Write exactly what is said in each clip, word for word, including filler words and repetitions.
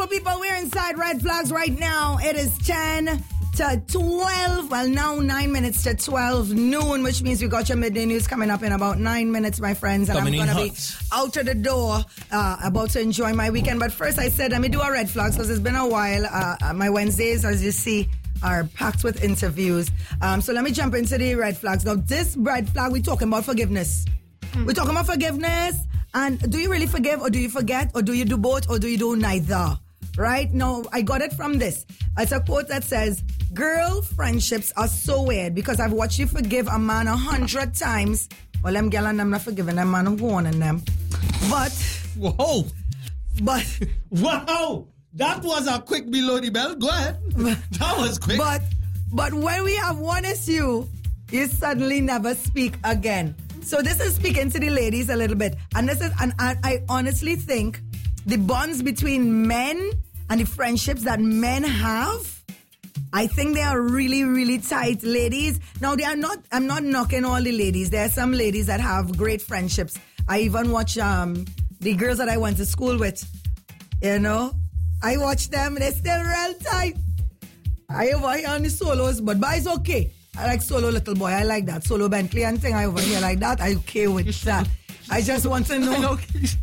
beautiful people, we're inside Red Flags right now. It is ten to twelve. Well, now nine minutes to twelve noon, which means we got your midday news coming up in about nine minutes, my friends. And Coming I'm going in to be hot. out of the door, uh, about to enjoy my weekend. But first, I said, let me do a Red Flags because it's been a while. Uh, my Wednesdays, as you see, are packed with interviews. Um, so let me jump into the Red Flags. Now, this Red Flag, we're talking about forgiveness. Mm. We're talking about forgiveness. And do you really forgive or do you forget or do you do both or do you do neither? Right? Now, I got it from this. It's a quote that says, girl friendships are so weird because I've watched you forgive a man a hundred times. Well, them girl and them not forgiving them man who on them. But, Whoa! but, Wow! That was a quick below the bell. Go ahead. That was quick. but, but when we have one issue, you suddenly never speak again. So this is speaking to the ladies a little bit. And this is, and I, I honestly think the bonds between men and the friendships that men have, I think they are really, really tight, ladies. Now, they are not, I'm not knocking all the ladies. There are some ladies that have great friendships. I even watch um, the girls that I went to school with, you know. I watch them, they're still real tight. I over here on the solos, but, but it's okay. I like Solo Little Boy. I like that. Solo Bentley and thing I over here like that. I okay with that. I just want to know.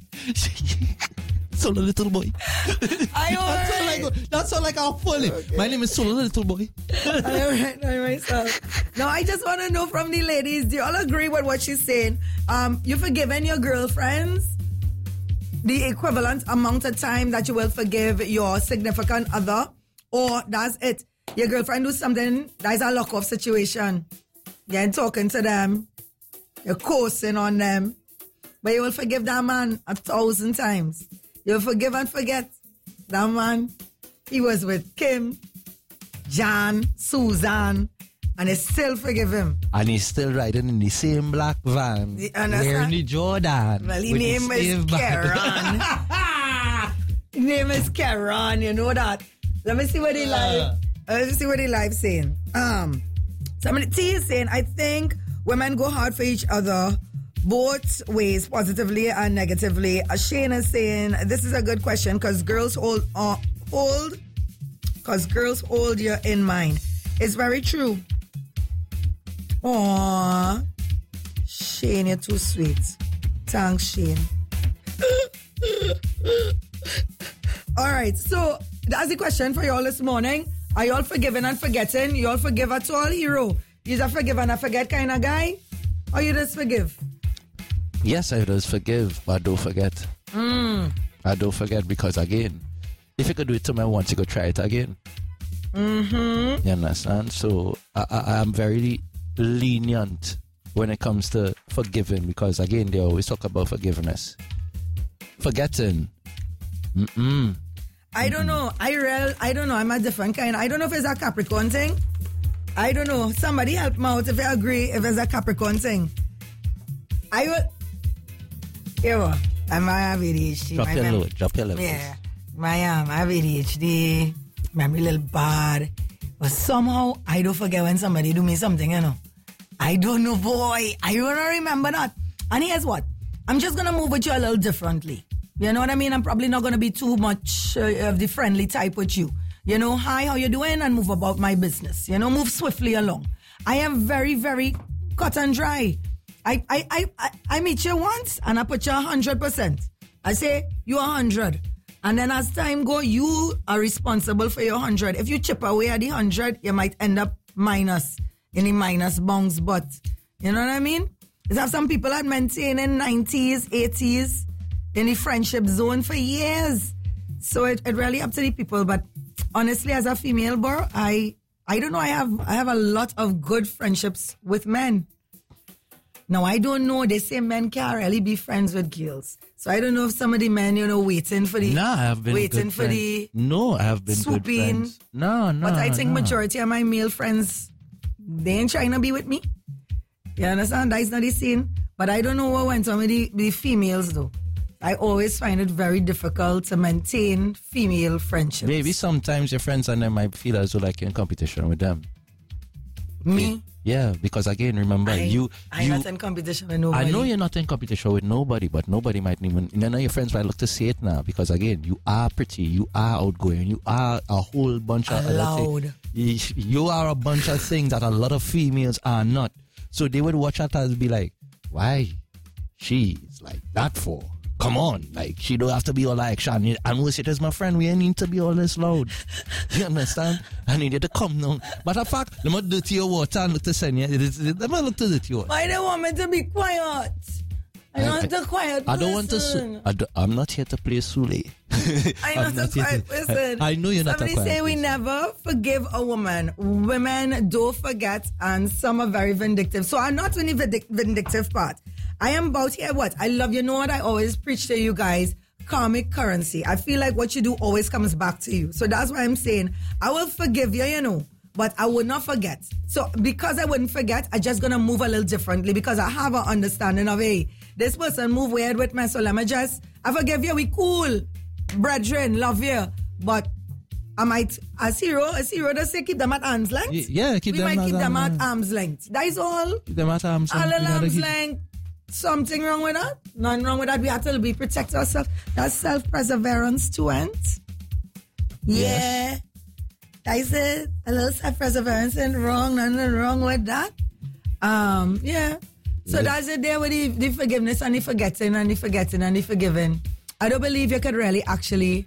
Solo Little Boy. I That's all I go. That's all like I'll pull it. Okay. My name is Solo Little Boy. I know myself. No, I just want to know from the ladies, do you all agree with what she's saying? Um, you forgiven your girlfriends the equivalent amount of time that you will forgive your significant other, or that's it? Your girlfriend do something, that's a lock-off situation. You ain't talking to them. You're coursing on them. But you will forgive that man a thousand times. You'll forgive and forget. That man, he was with Kim, Jan, Susan, and you still forgive him. And he's still riding in the same black van. Wearing the Jordan. Well, his name is Karen. His name is Karen, you know that. Let me see what he like. Let's see what he live saying. Um, somebody T is saying, I think women go hard for each other both ways, positively and negatively. Uh, Shane is saying, this is a good question because girls hold, uh, hold, because girls hold you in mind. It's very true. Aww, Shane, you're too sweet. Thanks, Shane. All right, so that's the question for y'all this morning. Are y'all forgiving and forgetting? Y'all forgive at all, hero? You're a forgive and a forget kind of guy? Or you just forgive? Yes, I just forgive, but don't forget. Mm. I don't forget because, again, if you could do it to me once, you could try it again. Mm-hmm. You understand? So I, I, I'm very lenient when it comes to forgiving because, again, they always talk about forgiveness. Forgetting. Mm-mm. I don't know. I real. I don't know. I'm a different kind. I don't know if it's a Capricorn thing. I don't know. Somebody help me out if you agree if it's a Capricorn thing. I will. Here, I'm a A D H D. Drop your load. Drop your levels. Yeah. My um, I have A D H D. Memory a little bad. But somehow, I don't forget when somebody do me something, you know. I don't know, boy. I don't remember that. And here's what. I'm just going to move with you a little differently. You know what I mean? I'm probably not going to be too much uh, of the friendly type with you. You know, hi, how you doing? And move about my business. You know, move swiftly along. I am very, very cut and dry. I, I, I, I, I meet you once and I put you a hundred percent. I say, you a hundred. And then as time go, you are responsible for your hundred. If you chip away at the hundred, you might end up minus, in the minus bounds. But, you know what I mean? There's have some people that maintain in nineties, eighties, in the friendship zone for years. So it, it really up to the people. But honestly, as a female, bro, I I don't know. I have I have a lot of good friendships with men. Now, I don't know. They say men can't really be friends with girls. So I don't know if some of the men, you know, waiting for the... No, I have been Waiting good for friends. the... No, I have been swoop good in. friends. No, no, But I think no. majority of my male friends, they ain't trying to be with me. You understand? That's not the scene. But I don't know what went on with the, with the females, though. I always find it very difficult to maintain female friendships. Maybe sometimes your friends and them might feel as though like you're in competition with them. Me? Yeah, because again, remember, I, you... I'm you, not in competition with nobody. I know you're not in competition with nobody, but nobody might even... None of your friends might look to see it now, because again, you are pretty, you are outgoing, you are a whole bunch of... Loud. You, you are a bunch of things that a lot of females are not. So they would watch at us and be like, why? She's like that for? Come on, like, she don't have to be all like, Sean, I know it is my friend, we ain't need to be all this loud. You understand? I need you to come down. Matter of fact, let me dirty your water and look to send you. Let me look to dirty water. Why do you want me to be quiet? I, I want the quiet I don't want to, person. I don't, I'm not here to play Sule. I'm not a quiet person. I, I know you're not a Somebody quiet say we person. never forgive a woman. Women don't forget, and some are very vindictive. So I'm not really vindic- vindictive part. I am about here what? I love, you know what I always preach to you guys? Karmic currency. I feel like what you do always comes back to you. So that's why I'm saying I will forgive you, you know, but I would not forget. So because I wouldn't forget, I just gonna move a little differently because I have an understanding of, hey, this person move weird with me, so let me just, I forgive you, we cool, brethren, love you, but I might, as hero, as hero does say, keep them at arm's length. Yeah, keep we them might at keep them arm's at arm's length. That is all. Keep them at arm's All length. at arm's length. Something wrong with that? Nothing wrong with that. We have to be protect ourselves. That's self-perseverance too, ain't? Yeah. Yes. I said a little self-perseverance ain't wrong. Nothing wrong with that. Um, yeah. So Yeah. that's it there with the, the forgiveness and the forgetting and the forgetting and the forgiving. I don't believe you could really actually...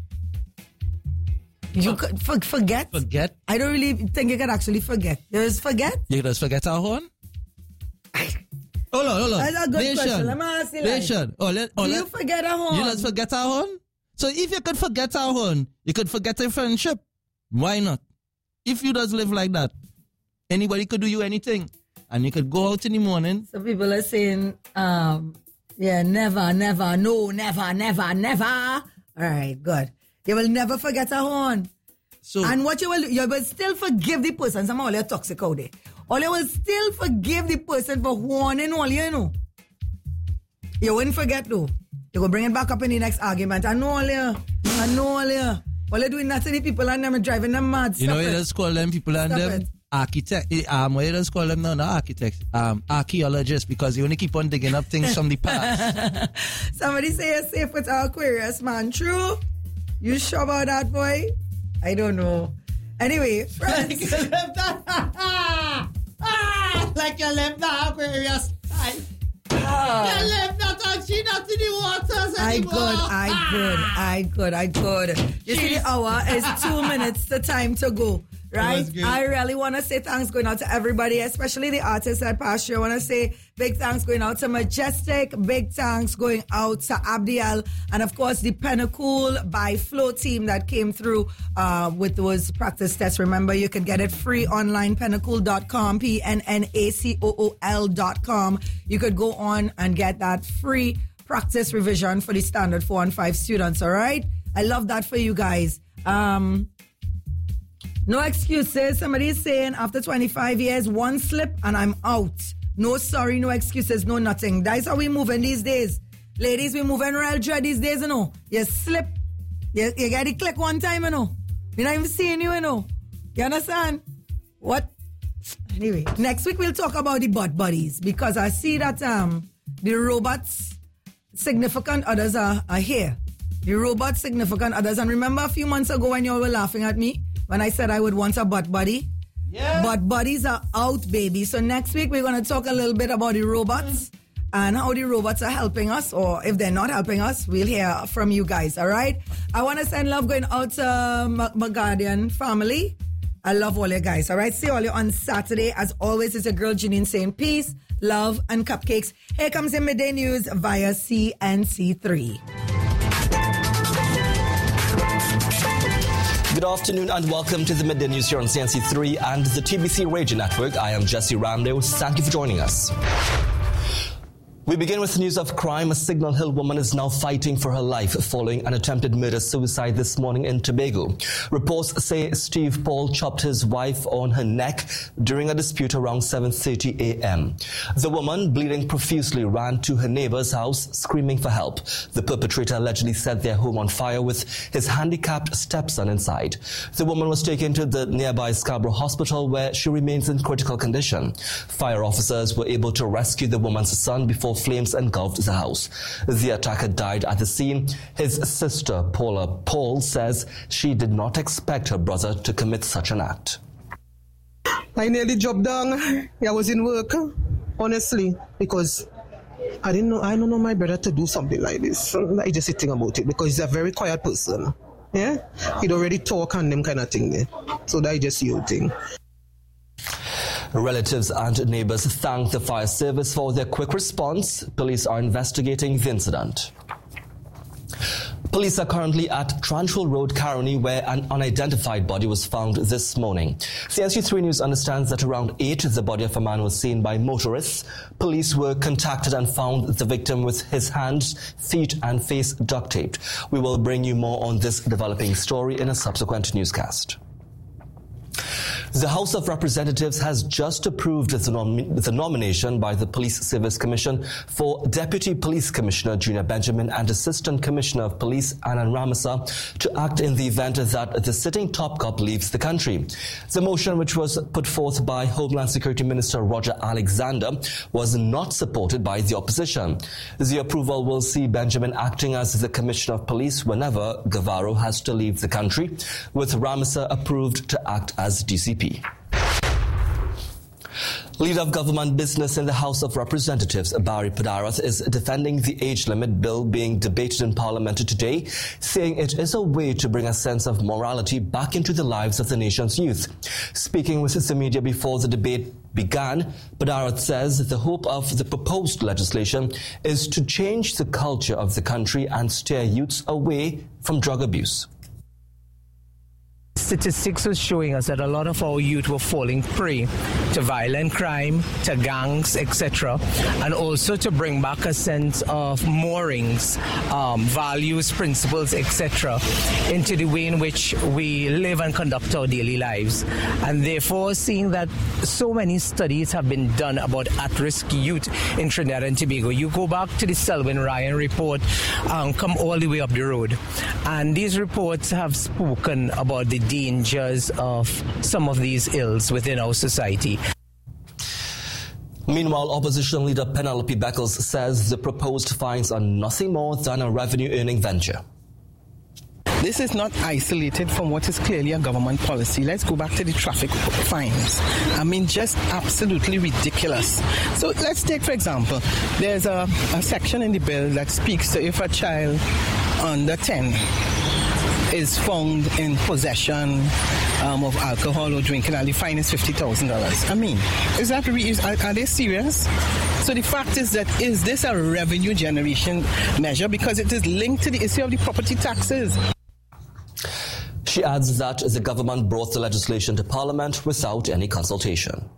You could for, forget? Forget? I don't really think you could actually forget. You just forget? You just forget our horn? Hold on, hold on. That's a good Nation. question. Let me ask you, like, Nation. Oh, let, oh, do let, you forget a horn? You just forget our horn? So if you could forget our horn, you could forget a friendship. Why not? If you just live like that, anybody could do you anything. And you could go out in the morning. So people are saying, um, yeah, never, never, no, never, never, never. All right, good. You will never forget a horn. So, and what you will do, you will still forgive the person. Some of you are toxic out there. Or you will still forgive the person for warning all you know. You wouldn't forget though. You will bring it back up in the next argument. I know all you. I know all you. All you're doing that to the people and them driving them mad. Stop you know, it. you just call them people and Stop them it. architect. Um, what you just call them? No, not architects. Um, archaeologists, because you only keep on digging up things from the past. Somebody say you're safe with our Aquarius, man. True? You sure about that, boy? I don't know. Anyway, friends. Like you left that. Ah, like you left that Aquarius. I, Ah. you left that and she not in the waters I anymore. good, I good, I good, I good. You see, the hour is two minutes the time to go, right? was good. I really want to say thanks going out to everybody, especially the artists that passed you. I want to say big thanks going out to Majestic, big thanks going out to Abdiel, and of course the Pinnacle by Flow team that came through uh, with those practice tests. Remember, you can get it free online, pinnacle dot com, P N N A C O O L dot com. You could go on and get that free practice revision for the standard four and five students, all right? I love that for you guys. Um, no excuses. Somebody is saying after twenty-five years, one slip and I'm out. No sorry, no excuses, no nothing. That's how we moving these days. Ladies, we moving real dread these days, you know. You slip, you, you get the click one time, you know. We're not even seeing you, you know. You understand? What? Anyway, next week we'll talk about the butt buddies because I see that um the robots, significant others are, are here. The robots, significant others. And remember a few months ago when you all were laughing at me when I said I would want a butt buddy? Yeah. Butt buddies are out, baby. So next week we're going to talk a little bit about the robots and how the robots are helping us, or if they're not helping us, we'll hear from you guys, all right? I want to send love going out to my, my Guardian family. I love all you guys, all right? See all you on Saturday. As always, it's your girl Janine saying peace, love, and cupcakes. Here comes the midday news via C N C three. Good afternoon and welcome to the Midday News here on C N C three and the T B C Radio Network. I am Jesse Ramdo. Thank you for joining us. We begin with news of crime. A Signal Hill woman is now fighting for her life following an attempted murder-suicide this morning in Tobago. Reports say Steve Paul chopped his wife on her neck during a dispute around seven thirty a.m. The woman, bleeding profusely, ran to her neighbor's house screaming for help. The perpetrator allegedly set their home on fire with his handicapped stepson inside. The woman was taken to the nearby Scarborough Hospital where she remains in critical condition. Fire officers were able to rescue the woman's son before flames engulfed the house. The attacker died at the scene. His sister, Paula Paul, says she did not expect her brother to commit such an act. I nearly dropped down. I was in work, honestly, because I didn't know, I don't know my brother to do something like this. I just think about it because he's a very quiet person. Yeah? He'd already talk and them kind of thing there. So that is just your thing. Relatives and neighbors thank the fire service for their quick response. Police are investigating the incident. Police are currently at Tranchville Road, Caroni, where an unidentified body was found this morning. C S U three News understands that around eight, the body of a man was seen by motorists. Police were contacted and found the victim with his hands, feet and face duct taped. We will bring you more on this developing story in a subsequent newscast. The House of Representatives has just approved the, nom- the nomination by the Police Service Commission for Deputy Police Commissioner Junior Benjamin and Assistant Commissioner of Police Anand Ramasa to act in the event that the sitting top cop leaves the country. The motion, which was put forth by Homeland Security Minister Roger Alexander, was not supported by the opposition. The approval will see Benjamin acting as the Commissioner of Police whenever Guevara has to leave the country, with Ramasa approved to act as D C P. Leader of Government Business in the House of Representatives, Barry Padarath, is defending the age limit bill being debated in Parliament today, saying it is a way to bring a sense of morality back into the lives of the nation's youth. Speaking with the media before the debate began, Padarath says the hope of the proposed legislation is to change the culture of the country and steer youths away from drug abuse. Statistics was showing us that a lot of our youth were falling prey to violent crime, to gangs, et cetera, and also to bring back a sense of moorings, um, values, principles, et cetera, into the way in which we live and conduct our daily lives. And therefore, seeing that so many studies have been done about at-risk youth in Trinidad and Tobago, you go back to the Selwyn Ryan report, um, come all the way up the road, and these reports have spoken about the dangers of some of these ills within our society. Meanwhile, opposition leader Penelope Beckles says the proposed fines are nothing more than a revenue-earning venture. This is not isolated from what is clearly a government policy. Let's go back to the traffic fines. I mean, just absolutely ridiculous. So let's take, for example, there's a, a section in the bill that speaks to if a child under ten is found in possession um, of alcohol or drinking, and the fine is fifty thousand dollars. I mean, is that re- is, are, are they serious? So the fact is that, is this a revenue generation measure? Because it is linked to the issue of the property taxes. She adds that the government brought the legislation to Parliament without any consultation.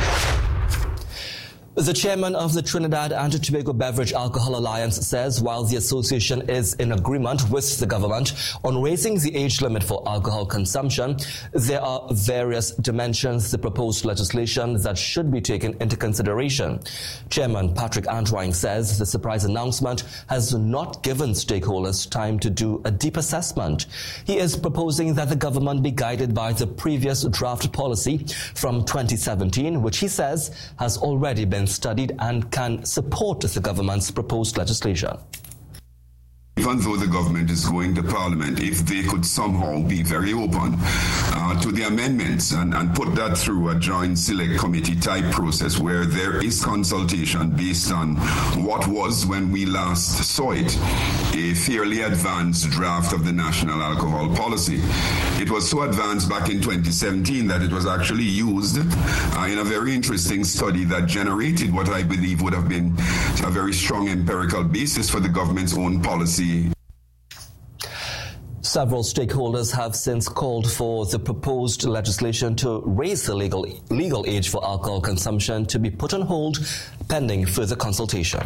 The chairman of the Trinidad and Tobago Beverage Alcohol Alliance says while the association is in agreement with the government on raising the age limit for alcohol consumption, there are various dimensions the proposed legislation that should be taken into consideration. Chairman Patrick Antwine says the surprise announcement has not given stakeholders time to do a deep assessment. He is proposing that the government be guided by the previous draft policy from twenty seventeen, which he says has already been studied and can support the government's proposed legislation. Even though the government is going to Parliament, if they could somehow be very open uh, to the amendments and, and put that through a joint select committee type process where there is consultation based on what was, when we last saw it, a fairly advanced draft of the national alcohol policy. It was so advanced back in twenty seventeen that it was actually used uh, in a very interesting study that generated what I believe would have been a very strong empirical basis for the government's own policy. Several stakeholders have since called for the proposed legislation to raise the legal, legal age for alcohol consumption to be put on hold pending further consultation.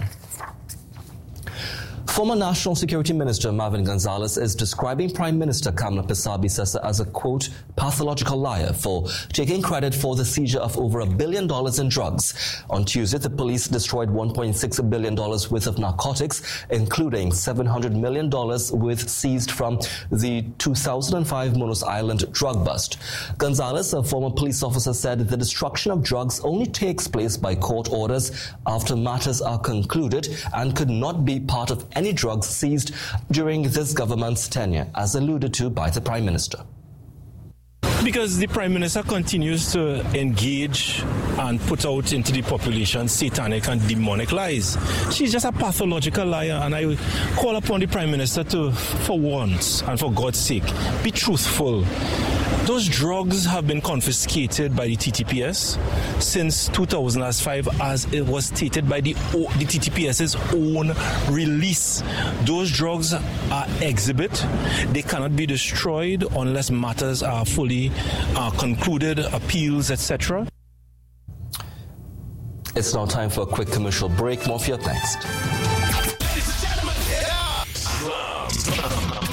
Former National Security Minister Marvin Gonzalez is describing Prime Minister Kamla Persaud-Bissessar as a, quote, pathological liar for taking credit for the seizure of over a billion dollars in drugs. On Tuesday, the police destroyed one point six billion dollars worth of narcotics, including seven hundred million dollars worth seized from the two thousand five Monos Island drug bust. Gonzalez, a former police officer, said the destruction of drugs only takes place by court orders after matters are concluded and could not be part of any drugs seized during this government's tenure, as alluded to by the Prime Minister. Because the Prime Minister continues to engage and put out into the population satanic and demonic lies. She's just a pathological liar, and I call upon the Prime Minister to, for once and for God's sake, be truthful. Those drugs have been confiscated by the T T P S since two thousand five, as it was stated by the, the T T P S's own release. Those drugs are exhibit. They cannot be destroyed unless matters are fully uh, concluded, appeals, et cetera. It's now time for a quick commercial break. More for you up next.